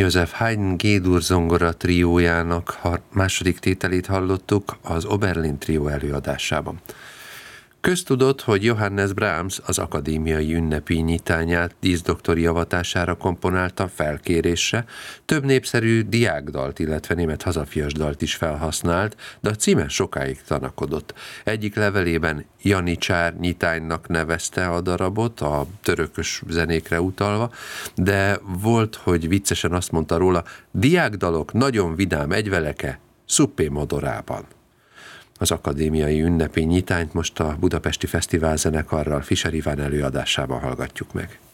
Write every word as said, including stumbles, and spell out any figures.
József Haydn G-dur zongora triójának második tételét hallottuk az Oberlin trió előadásában. Köztudott, hogy Johannes Brahms az akadémiai ünnepi nyitányát díszdoktori avatására komponálta felkérésre, több népszerű diákdalt, illetve német hazafiasdalt is felhasznált, de a címen sokáig tanakodott. Egyik levelében Janicsár nyitánynak nevezte a darabot, a törökös zenékre utalva, de volt, hogy viccesen azt mondta róla, diákdalok nagyon vidám egyveleke, szuppé modorában. Az akadémiai ünnepi nyitányt most a Budapesti Fesztivál zenekarral Fischer Iván előadásában hallgatjuk meg.